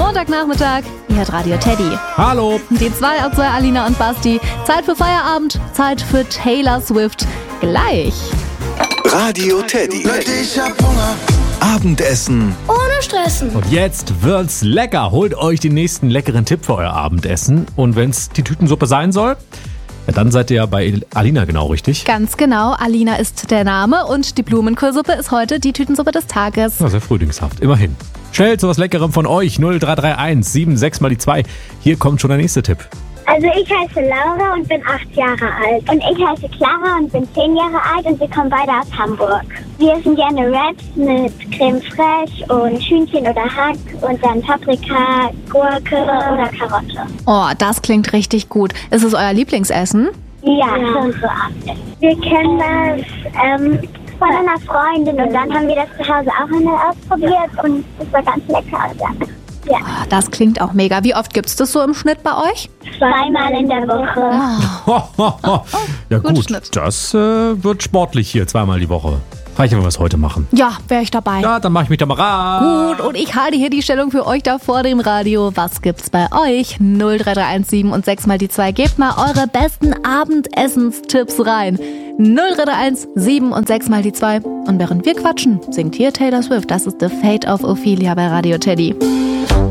Montagnachmittag, ihr hört Radio Teddy. Hallo. Die zwei aus Alina und Basti. Zeit für Feierabend, Zeit für Taylor Swift. Gleich. Radio Teddy. Ich hab Hunger. Abendessen. Ohne Stressen. Und jetzt wird's lecker. Holt euch den nächsten leckeren Tipp für euer Abendessen. Und wenn's die Tütensuppe sein soll, ja, dann seid ihr ja bei Alina genau richtig. Ganz genau, Alina ist der Name und die Blumenkohlsuppe ist heute die Tütensuppe des Tages. Ja, sehr frühlingshaft, immerhin. Schnell zu was Leckerem von euch. 0331 76 mal die 2. Hier kommt schon der nächste Tipp. Also ich heiße Laura und bin 8 Jahre alt. Und ich heiße Clara und bin 10 Jahre alt und wir kommen beide aus Hamburg. Wir essen gerne Wraps mit Creme fraiche und Hühnchen oder Hack und dann Paprika, Gurke oder Karotte. Oh, das klingt richtig gut. Ist es euer Lieblingsessen? Ja, schon so Abendessen. Wir kennen das von einer Freundin und dann haben wir das zu Hause auch einmal ausprobiert und es war ganz lecker. Ja. Oh, das klingt auch mega. Wie oft gibt's das so im Schnitt bei euch? 2-mal in der Woche. Ja gut, Schnitt. das wird sportlich hier, 2-mal die Woche. Frag ich mal, was wir heute machen. Ja, wäre ich dabei. Ja, dann mache ich mich da mal ran. Gut, und ich halte hier die Stellung für euch da vor dem Radio. Was gibt's bei euch? 03317 und 6 mal die 2. Gebt mal eure besten Abendessenstipps rein. 03317 und 6 mal die 2. Und während wir quatschen, singt hier Taylor Swift. Das ist The Fate of Ophelia bei Radio Teddy.